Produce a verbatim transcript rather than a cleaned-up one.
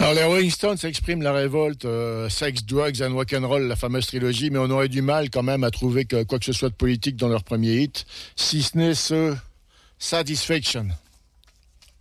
Alors, les Rolling Stones expriment la révolte euh, Sex, Drugs and Rock'n'Roll, la fameuse trilogie, mais on aurait du mal quand même à trouver que, quoi que ce soit de politique dans leur premier hit, si ce n'est ce Satisfaction.